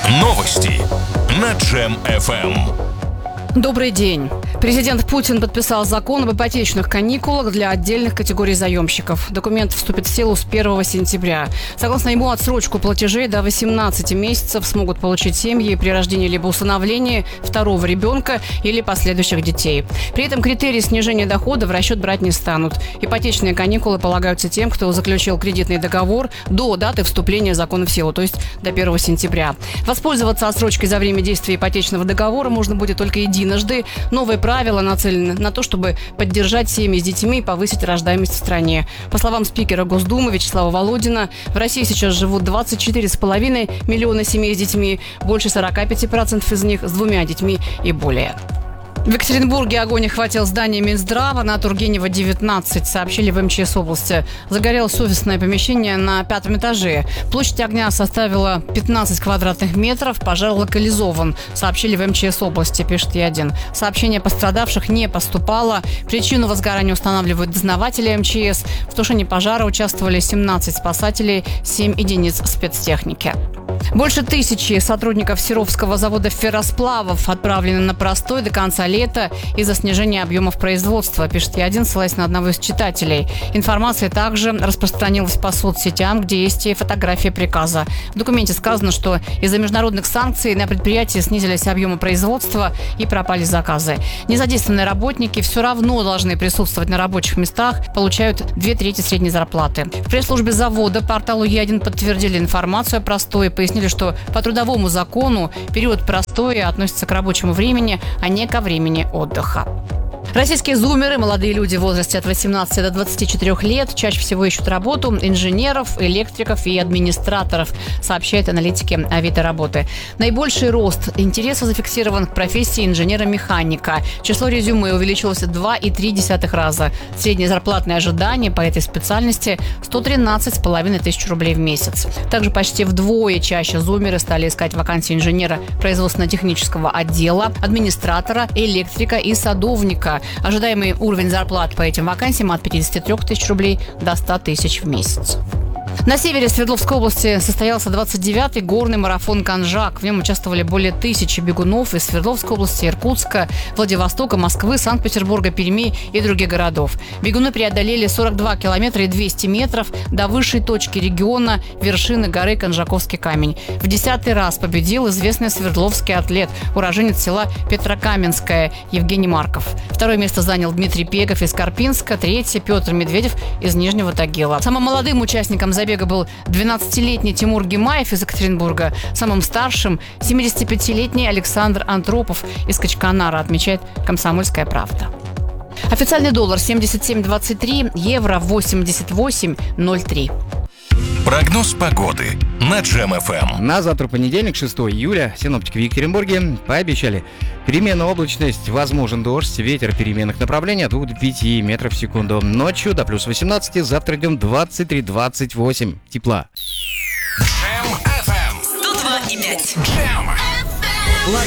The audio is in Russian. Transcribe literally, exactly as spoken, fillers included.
Новости на Джем эф эм. Добрый день. Президент Путин подписал закон об ипотечных каникулах для отдельных категорий заемщиков. Документ вступит в силу с первого сентября. Согласно ему, отсрочку платежей до восемнадцати месяцев смогут получить семьи при рождении либо усыновлении второго ребенка или последующих детей. При этом критерии снижения дохода в расчет брать не станут. Ипотечные каникулы полагаются тем, кто заключил кредитный договор до даты вступления закона в силу, то есть до первого сентября. Воспользоваться отсрочкой за время действия ипотечного договора можно будет только единожды. Новые правила нацелены на то, чтобы поддержать семьи с детьми и повысить рождаемость в стране. По словам спикера Госдумы Вячеслава Володина, в России сейчас живут двадцать четыре с половиной миллиона семей с детьми, больше сорок пять процентов из них с двумя детьми и более. В Екатеринбурге огонь охватил здание Минздрава на Тургенева, девятнадцать, сообщили в эм че эс области. Загорелось офисное помещение на пятом этаже. Площадь огня составила пятнадцать квадратных метров, пожар локализован, сообщили в эм че эс области, пишет Е один. Сообщение о пострадавших не поступало. Причину возгорания устанавливают дознаватели эм че эс. В тушении пожара участвовали семнадцать спасателей, семь единиц спецтехники. Больше тысячи сотрудников Серовского завода ферросплавов отправлены на простой до конца лета из-за снижения объемов производства, пишет Е один, ссылаясь на одного из читателей. Информация также распространилась по соцсетям, где есть и фотографии приказа. В документе сказано, что из-за международных санкций на предприятии снизились объемы производства и пропали заказы. Незадействованные работники все равно должны присутствовать на рабочих местах, получают две трети средней зарплаты. В пресс-службе завода порталу Е один подтвердили информацию о простое, пояснили, что по трудовому закону период простоя относится к рабочему времени, а не ко времени отдыха. Российские зумеры, молодые люди в возрасте от восемнадцати до двадцати четырёх лет, чаще всего ищут работу инженеров, электриков и администраторов, сообщают аналитики Авито работы. Наибольший рост интереса зафиксирован к профессии инженера-механика. Число резюме увеличилось в два и три десятых раза. Среднее зарплатное ожидание по этой специальности – сто тринадцать с половиной тысяч рублей в месяц. Также почти вдвое чаще зумеры стали искать вакансии инженера производственно-технического отдела, администратора, электрика и садовника. Ожидаемый уровень зарплат по этим вакансиям от пятидесяти трёх тысяч рублей до ста тысяч в месяц. На севере Свердловской области состоялся двадцать девятый горный марафон «Конжак». В нем участвовали более тысячи бегунов из Свердловской области, Иркутска, Владивостока, Москвы, Санкт-Петербурга, Перми и других городов. Бегуны преодолели сорок два километра и двести метров до высшей точки региона вершины горы Конжаковский камень. В десятый раз победил известный свердловский атлет, уроженец села Петрокаменское Евгений Марков. Второе место занял Дмитрий Пегов из Карпинска, третье – Петр Медведев из Нижнего Тагила. Самым молодым участником забега был двенадцатилетний Тимур Гимаев из Екатеринбурга. Самым старшим – семидесятипятилетний Александр Антропов из Качканара, отмечает «Комсомольская правда». Официальный доллар семьдесят семь двадцать три, евро восемьдесят восемь ноль три. Прогноз погоды на Джем эф эм. На завтра понедельник, шестого июля, синоптики в Екатеринбурге пообещали переменную облачность, возможен дождь, ветер переменных направлений от двух до пяти метров в секунду. Ночью до плюс восемнадцати, завтра днем двадцать три двадцать восемь тепла. Джем эф эм. сто два и пять. Джем.